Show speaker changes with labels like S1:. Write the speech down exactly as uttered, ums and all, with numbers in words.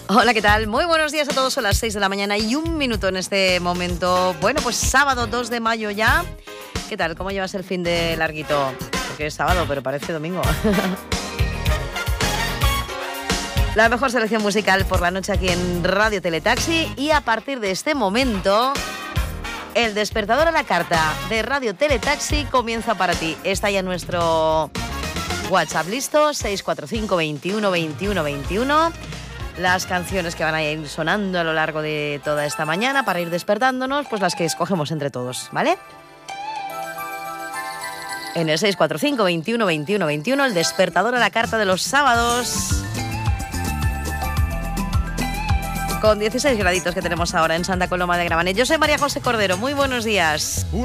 S1: Hola, ¿qué tal? Muy buenos días a todos, son las seis de la mañana y un minuto en este momento. Bueno, pues sábado dos de mayo ya. ¿Qué tal? ¿Cómo llevas el fin de larguito? Porque es sábado, pero parece domingo. La mejor selección musical por la noche aquí en Radio Teletaxi, y a partir de este momento el despertador a la carta de Radio Teletaxi comienza para ti. Está ya nuestro WhatsApp listo, seis cuatro cinco, veintiuno, veintiuno, veintiuno. Las canciones que van a ir sonando a lo largo de toda esta mañana para ir despertándonos, pues las que escogemos entre todos, ¿vale? En el seis cuatro cinco, veintiuno, veintiuno, veintiuno, el despertador a la carta de los sábados. Con dieciséis graditos que tenemos ahora en Santa Coloma de Gramenet. Yo soy María José Cordero, muy buenos días.